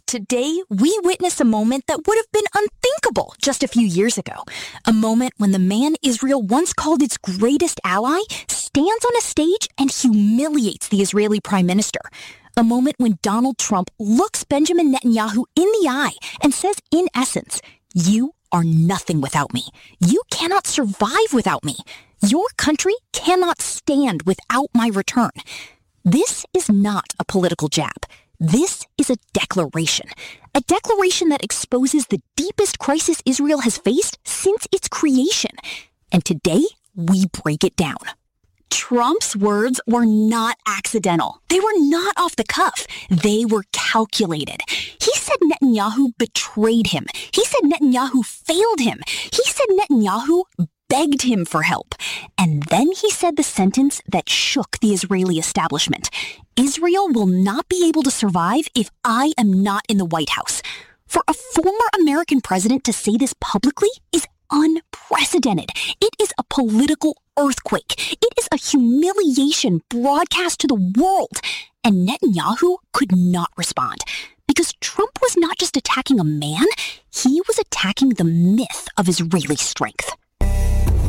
Today, we witness a moment that would have been unthinkable just a few years ago. A moment when the man Israel once called its greatest ally stands on a stage and humiliates the Israeli prime minister. A moment when Donald Trump looks Benjamin Netanyahu in the eye and says, in essence, "You are nothing without me. You cannot survive without me. Your country cannot stand without my return." This is not a political jab. This is a declaration that exposes the deepest crisis Israel has faced since its creation. And today, we break it down. Trump's words were not accidental. They were not off the cuff. They were calculated. He said Netanyahu betrayed him. He said Netanyahu failed him. He said Netanyahu begged him for help. And then he said the sentence that shook the Israeli establishment. Israel will not be able to survive if I am not in the White House. For a former American president to say this publicly is unprecedented. It is a political earthquake. It is a humiliation broadcast to the world. And Netanyahu could not respond. Because Trump was not just attacking a man, he was attacking the myth of Israeli strength.